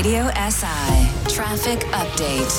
Radio SI Traffic Update.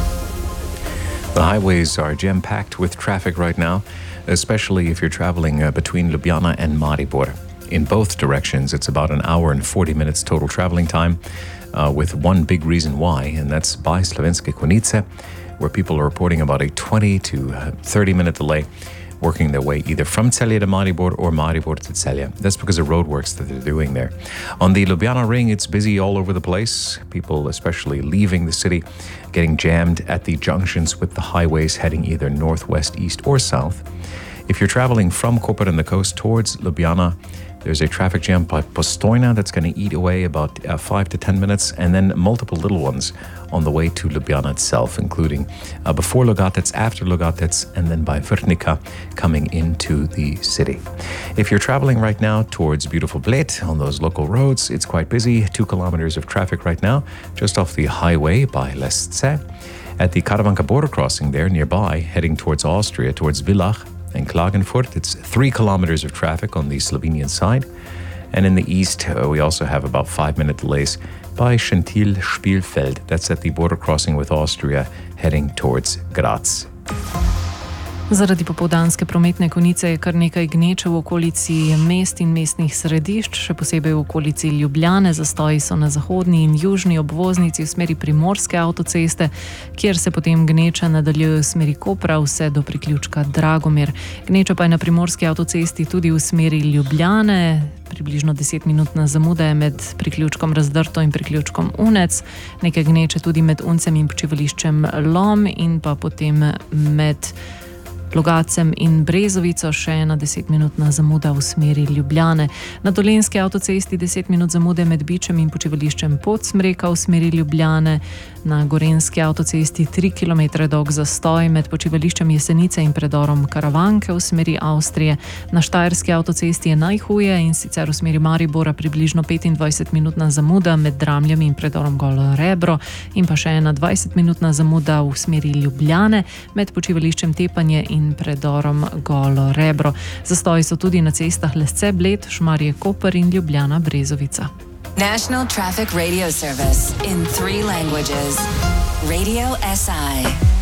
The highways are jam-packed with traffic right now, especially if you're traveling between Ljubljana and Maribor. In both directions, it's about an hour and 40 minutes total traveling time, with one big reason why, and that's by Slovenske Konjice, where people are reporting about a 20 to 30-minute delay working their way either from Celje to Maribor or Maribor to Celje. That's because of roadworks that they're doing there. On the Ljubljana ring, it's busy all over the place. People, especially leaving the city, getting jammed at the junctions with the highways heading either northwest, east, or south. If you're traveling from Koper and the coast towards Ljubljana, there's a traffic jam by Postojna that's going to eat away about 5 to 10 minutes, and then multiple little ones on the way to Ljubljana itself, including before Logatec, after Logatec, and then by Vrhnika coming into the city. If you're traveling right now towards beautiful Bled on those local roads, it's quite busy. 2 kilometers of traffic right now, just off the highway by Lesce. At the Karavanka border crossing there nearby, heading towards Austria, towards Villach and Klagenfurt, it's 3 kilometers of traffic on the Slovenian side. And in the east, we also have about 5-minute delays by Schentil-Spielfeld. That's at the border crossing with Austria, heading towards Graz. Zaradi popoldanske prometne konice je kar nekaj gneče v okolici mest in mestnih središč, še posebej v okolici Ljubljane. Zastoji so na zahodni in južni obvoznici v smeri primorske avtoceste, kjer se potem gneča nadaljuje v smeri Kopra vse do priključka Dragomer. Gneča pa je na primorski avtocesti tudi v smeri Ljubljane. Približno 10-minutna zamuda je med priključkom Razdrto in priključkom Unec. Nekaj gneče tudi med Uncem in počivališčem Lom in pa potem med Logacem in Brezovico še ena 10-minutna zamuda v smeri Ljubljane. Na Dolenjski avtocesti 10 minut zamude med Bičem in počivališčem Podsmreka v smeri Ljubljane. Na Gorenjski avtocesti 3 km dolg zastoj med počivališčem Jesenice in predorom Karavanke v smeri Avstrije. Na Štajerski avtocesti je najhuje in sicer v smeri Maribora približno 25-minutna zamuda med Dramljami in predorom Golo Rebro in pa še ena 20-minutna zamuda v smeri Ljubljane med počivališčem Tepanje in predorom Golo Rebro. Zastoji so tudi na cestah Lesce, Bled, Šmarje, Koper in Ljubljana, Brezovica. National Traffic Radio Service in 3 languages. Radio SI.